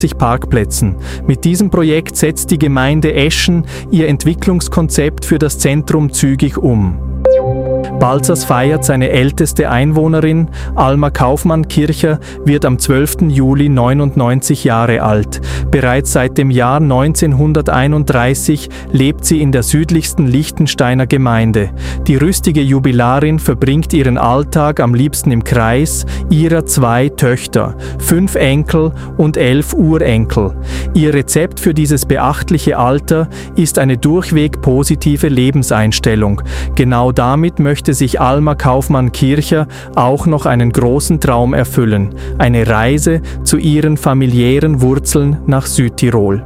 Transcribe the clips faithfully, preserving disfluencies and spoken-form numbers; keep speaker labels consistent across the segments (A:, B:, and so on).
A: Parkplätzen. Mit diesem Projekt setzt die Gemeinde Eschen ihr Entwicklungskonzept für das Zentrum zügig um. Balzers feiert seine älteste Einwohnerin. Alma Kaufmann-Kircher wird am zwölften Juli neunundneunzig Jahre alt. Bereits seit dem Jahr neunzehnhunderteinunddreißig lebt sie in der südlichsten Liechtensteiner Gemeinde. Die rüstige Jubilarin verbringt ihren Alltag am liebsten im Kreis ihrer zwei Töchter, fünf Enkel und elf Urenkel. Ihr Rezept für dieses beachtliche Alter ist eine durchweg positive Lebenseinstellung. Genau damit möchte sich Alma Kaufmann-Kircher auch noch einen großen Traum erfüllen: eine Reise zu ihren familiären Wurzeln nach Südtirol.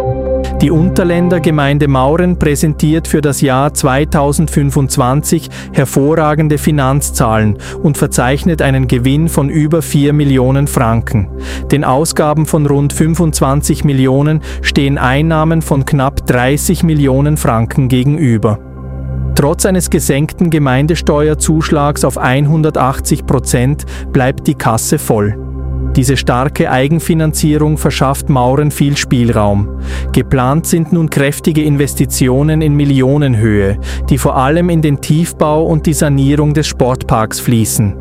A: Die Unterländer Gemeinde Mauren präsentiert für das Jahr zweitausendfünfundzwanzig hervorragende Finanzzahlen und verzeichnet einen Gewinn von über vier Millionen Franken. Den Ausgaben von rund fünfundzwanzig Millionen stehen Einnahmen von knapp dreißig Millionen Franken gegenüber. Trotz eines gesenkten Gemeindesteuerzuschlags auf hundertachtzig Prozent bleibt die Kasse voll. Diese starke Eigenfinanzierung verschafft Mauren viel Spielraum. Geplant sind nun kräftige Investitionen in Millionenhöhe, die vor allem in den Tiefbau und die Sanierung des Sportparks fließen.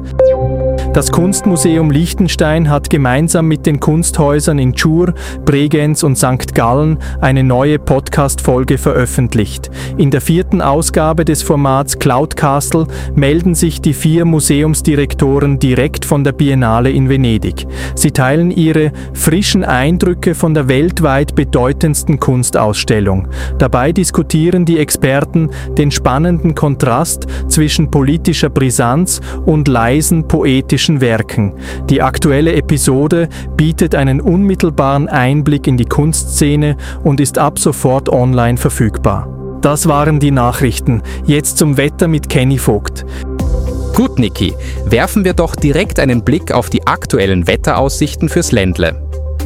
A: Das Kunstmuseum Liechtenstein hat gemeinsam mit den Kunsthäusern in Chur, Bregenz und Sankt Gallen eine neue Podcast-Folge veröffentlicht. In der vierten Ausgabe des Formats Cloudcastle melden sich die vier Museumsdirektoren direkt von der Biennale in Venedig. Sie teilen ihre frischen Eindrücke von der weltweit bedeutendsten Kunstausstellung. Dabei diskutieren die Experten den spannenden Kontrast zwischen politischer Brisanz und leisen poetischen Werken. Die aktuelle Episode bietet einen unmittelbaren Einblick in die Kunstszene und ist ab sofort online verfügbar. Das waren die Nachrichten. Jetzt zum Wetter mit Kenny Vogt.
B: Gut, Niki, werfen wir doch direkt einen Blick auf die aktuellen Wetteraussichten fürs Ländle.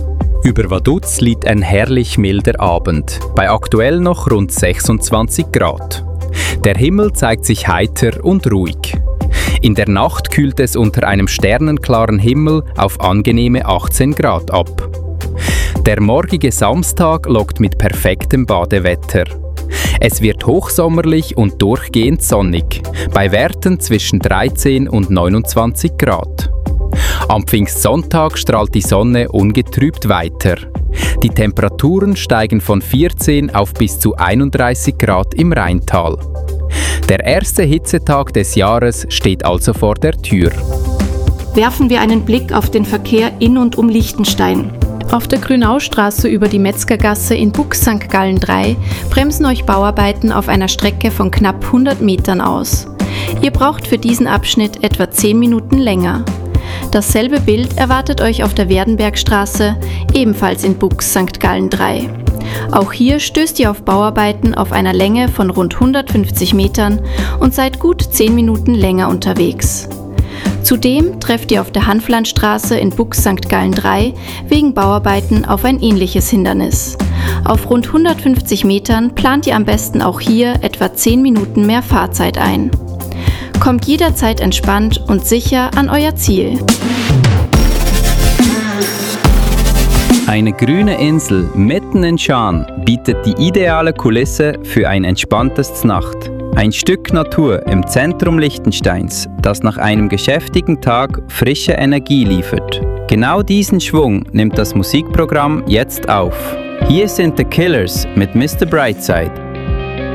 B: Über Vaduz liegt ein herrlich milder Abend, bei aktuell noch rund sechsundzwanzig Grad. Der Himmel zeigt sich heiter und ruhig. In der Nacht kühlt es unter einem sternenklaren Himmel auf angenehme achtzehn Grad ab. Der morgige Samstag lockt mit perfektem Badewetter. Es wird hochsommerlich und durchgehend sonnig, bei Werten zwischen dreizehn und neunundzwanzig Grad. Am Pfingstsonntag strahlt die Sonne ungetrübt weiter. Die Temperaturen steigen von vierzehn auf bis zu einunddreißig Grad im Rheintal. Der erste Hitzetag des Jahres steht also vor der Tür.
C: Werfen wir einen Blick auf den Verkehr in und um Liechtenstein. Auf der Grünaustraße über die Metzgergasse in Bux Sankt Gallen drei bremsen euch Bauarbeiten auf einer Strecke von knapp hundert Metern aus. Ihr braucht für diesen Abschnitt etwa zehn Minuten länger. Dasselbe Bild erwartet euch auf der Werdenbergstraße, ebenfalls in Bux Sankt Gallen drei. Auch hier stößt ihr auf Bauarbeiten auf einer Länge von rund hundertfünfzig Metern und seid gut zehn Minuten länger unterwegs. Zudem trefft ihr auf der Hanflandstraße in Bux Sankt Gallen drei wegen Bauarbeiten auf ein ähnliches Hindernis. Auf rund hundertfünfzig Metern plant ihr am besten auch hier etwa zehn Minuten mehr Fahrzeit ein. Kommt jederzeit entspannt und sicher an euer Ziel.
D: Eine grüne Insel mitten in Schaan bietet die ideale Kulisse für ein entspanntes Znacht. Ein Stück Natur im Zentrum Liechtensteins, das nach einem geschäftigen Tag frische Energie liefert. Genau diesen Schwung nimmt das Musikprogramm jetzt auf. Hier sind The Killers mit Mister Brightside.